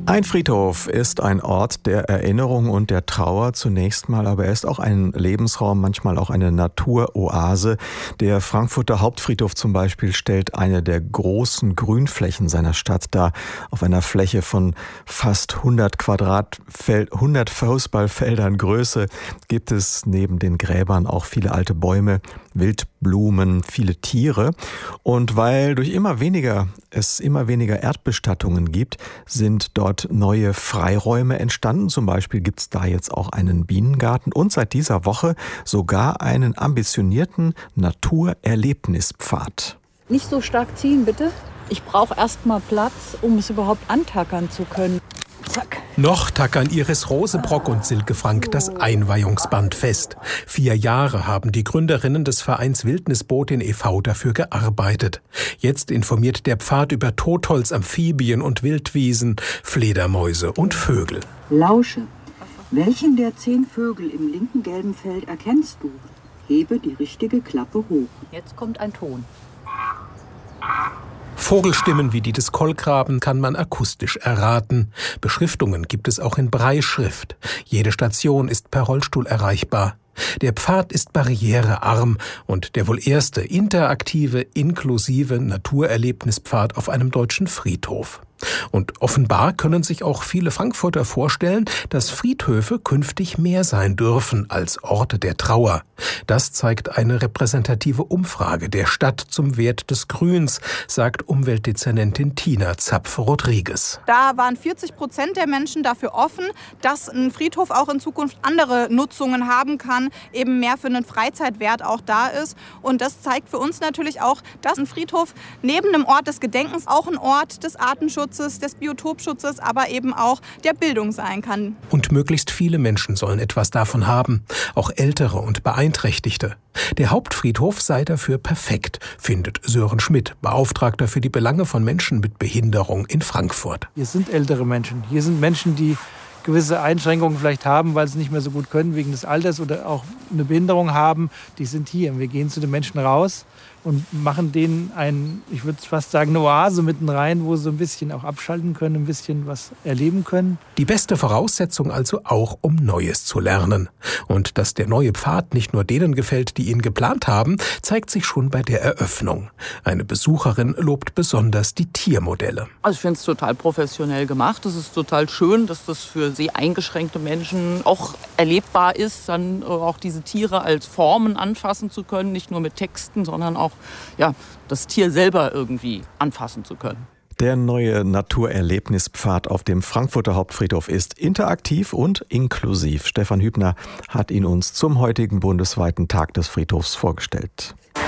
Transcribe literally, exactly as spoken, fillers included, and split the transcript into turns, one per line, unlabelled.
Ein Friedhof ist ein Ort der Erinnerung und der Trauer zunächst mal, aber er ist auch ein Lebensraum, manchmal auch eine Naturoase. Der Frankfurter Hauptfriedhof zum Beispiel stellt eine der großen Grünflächen seiner Stadt dar. Auf einer Fläche von fast hundert Quadratfeld, hundert Fußballfeldern Größe gibt es neben den Gräbern auch viele alte Bäume, Wildblumen, viele Tiere. Und weil durch immer weniger, es immer weniger Erdbestattungen gibt, sind dort neue Freiräume entstanden. Zum Beispiel gibt es da jetzt auch einen Bienengarten und seit dieser Woche sogar einen ambitionierten Naturerlebnispfad.
Nicht so stark ziehen, bitte. Ich brauche erst mal Platz, um es überhaupt antackern zu können. Zack.
Noch tackern Iris Rosebrock und Silke Frank das Einweihungsband fest. Vier Jahre haben die Gründerinnen des Vereins Wildnisbotin e V dafür gearbeitet. Jetzt informiert der Pfad über Totholz, Amphibien und Wildwiesen, Fledermäuse und Vögel.
Lausche. Welchen der zehn Vögel im linken gelben Feld erkennst du? Hebe die richtige Klappe hoch.
Jetzt kommt ein Ton.
Vogelstimmen wie die des Kolkraben kann man akustisch erraten. Beschriftungen gibt es auch in Brailleschrift. Jede Station ist per Rollstuhl erreichbar. Der Pfad ist barrierearm und der wohl erste interaktive, inklusive Naturerlebnispfad auf einem deutschen Friedhof. Und offenbar können sich auch viele Frankfurter vorstellen, dass Friedhöfe künftig mehr sein dürfen als Orte der Trauer. Das zeigt eine repräsentative Umfrage der Stadt zum Wert des Grüns, sagt Umweltdezernentin Tina Zapf-Rodriguez.
Da waren vierzig Prozent der Menschen dafür offen, dass ein Friedhof auch in Zukunft andere Nutzungen haben kann, eben mehr für einen Freizeitwert auch da ist. Und das zeigt für uns natürlich auch, dass ein Friedhof neben einem Ort des Gedenkens auch ein Ort des Artenschutzes, des Biotopschutzes, aber eben auch der Bildung sein kann.
Und möglichst viele Menschen sollen etwas davon haben, auch Ältere und Beeinträchtigte. Der Hauptfriedhof sei dafür perfekt, findet Sören Schmidt, Beauftragter für die Belange von Menschen mit Behinderung in Frankfurt.
Hier sind ältere Menschen, hier sind Menschen, die gewisse Einschränkungen vielleicht haben, weil sie nicht mehr so gut können wegen des Alters oder auch eine Behinderung haben, die sind hier. Wir gehen zu den Menschen raus und machen denen ein, ich würde fast sagen, eine Oase mitten rein, wo sie ein bisschen auch abschalten können, ein bisschen was erleben können.
Die beste Voraussetzung also auch, um Neues zu lernen. Und dass der neue Pfad nicht nur denen gefällt, die ihn geplant haben, zeigt sich schon bei der Eröffnung. Eine Besucherin lobt besonders die Tiermodelle.
Also ich finde es total professionell gemacht. Es ist total schön, dass das für sehr eingeschränkte Menschen auch erlebbar ist, dann auch diese Tiere als Formen anfassen zu können, nicht nur mit Texten, sondern auch ja, das Tier selber irgendwie anfassen zu können.
Der neue Naturerlebnispfad auf dem Frankfurter Hauptfriedhof ist interaktiv und inklusiv. Stefan Hübner hat ihn uns zum heutigen bundesweiten Tag des Friedhofs vorgestellt.